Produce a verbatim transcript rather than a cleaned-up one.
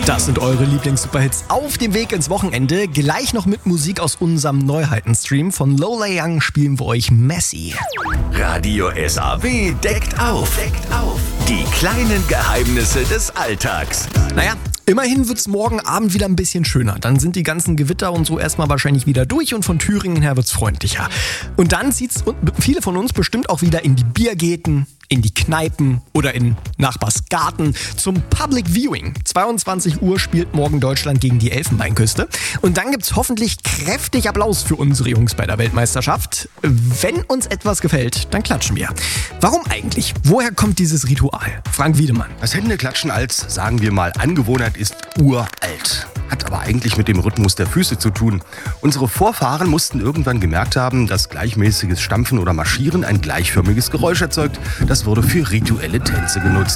Das sind eure Lieblings-Superhits auf dem Weg ins Wochenende. Gleich noch mit Musik aus unserem Neuheiten-Stream. Von Lola Young spielen wir euch Messi. Radio S A W deckt auf. Deckt auf. Die kleinen Geheimnisse des Alltags. Naja, immerhin wird's morgen Abend wieder ein bisschen schöner. Dann sind die ganzen Gewitter und so erstmal wahrscheinlich wieder durch und von Thüringen her wird's freundlicher. Und dann zieht's viele von uns bestimmt auch wieder in die Biergärten, in die Kneipen oder in Nachbars Garten zum Public Viewing. zweiundzwanzig Uhr spielt morgen Deutschland gegen die Elfenbeinküste. Und dann gibt's hoffentlich kräftig Applaus für unsere Jungs bei der Weltmeisterschaft. Wenn uns etwas gefällt, dann klatschen wir. Warum eigentlich? Woher kommt dieses Ritual? Frank Wiedemann. Das Händeklatschen als, sagen wir mal, Angewohnheit ist uralt. Hat aber eigentlich mit dem Rhythmus der Füße zu tun. Unsere Vorfahren mussten irgendwann gemerkt haben, dass gleichmäßiges Stampfen oder Marschieren ein gleichförmiges Geräusch erzeugt. Das wurde für rituelle Tänze genutzt.